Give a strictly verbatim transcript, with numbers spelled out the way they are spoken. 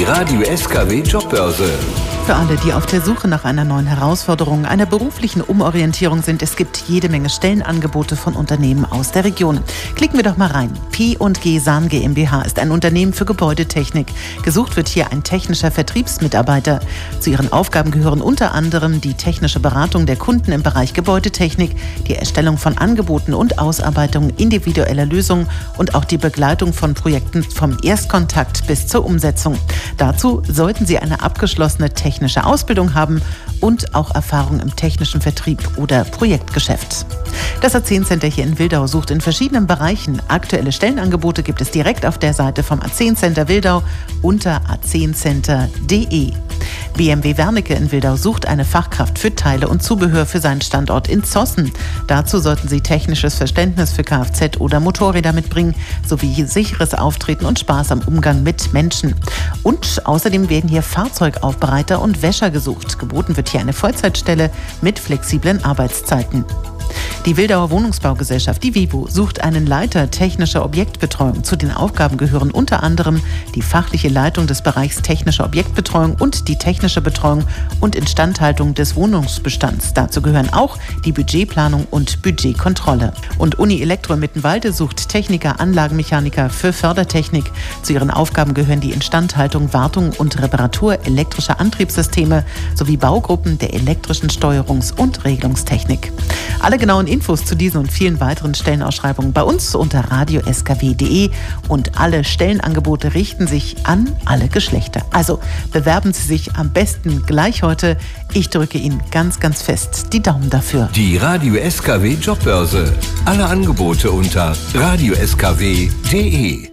Die Radio S K W Jobbörse. Für alle, die auf der Suche nach einer neuen Herausforderung, einer beruflichen Umorientierung sind, es gibt jede Menge Stellenangebote von Unternehmen aus der Region. Klicken wir doch mal rein. P und G Sahn GmbH ist ein Unternehmen für Gebäudetechnik. Gesucht wird hier ein technischer Vertriebsmitarbeiter. Zu ihren Aufgaben gehören unter anderem die technische Beratung der Kunden im Bereich Gebäudetechnik, die Erstellung von Angeboten und Ausarbeitung individueller Lösungen und auch die Begleitung von Projekten vom Erstkontakt bis zur Umsetzung. Dazu sollten Sie eine abgeschlossene technische Ausbildung haben und auch Erfahrung im technischen Vertrieb oder Projektgeschäft. Das A zehn Center hier in Wildau sucht in verschiedenen Bereichen. Aktuelle Stellenangebote gibt es direkt auf der Seite vom A zehn Center Wildau unter a zehn center punkt de. B M W Wernicke in Wildau sucht eine Fachkraft für Teile und Zubehör für seinen Standort in Zossen. Dazu sollten Sie technisches Verständnis für Kfz oder Motorräder mitbringen, sowie sicheres Auftreten und Spaß am Umgang mit Menschen. Und außerdem werden hier Fahrzeugaufbereiter und Wäscher gesucht. Geboten wird hier eine Vollzeitstelle mit flexiblen Arbeitszeiten. Die Wildauer Wohnungsbaugesellschaft, die WIBO, sucht einen Leiter technischer Objektbetreuung. Zu den Aufgaben gehören unter anderem die fachliche Leitung des Bereichs technische Objektbetreuung und die technische Betreuung und Instandhaltung des Wohnungsbestands. Dazu gehören auch die Budgetplanung und Budgetkontrolle. Und Uni Elektro in Mittenwalde sucht Techniker, Anlagenmechaniker für Fördertechnik. Zu ihren Aufgaben gehören die Instandhaltung, Wartung und Reparatur elektrischer Antriebssysteme sowie Baugruppen der elektrischen Steuerungs- und Regelungstechnik. Alle genauen Infos zu diesen und vielen weiteren Stellenausschreibungen bei uns unter radio s k w punkt de und alle Stellenangebote richten sich an alle Geschlechter. Also bewerben Sie sich am besten gleich heute. Ich drücke Ihnen ganz, ganz fest die Daumen dafür. Die Radio S K W Jobbörse. Alle Angebote unter radio s k w punkt de.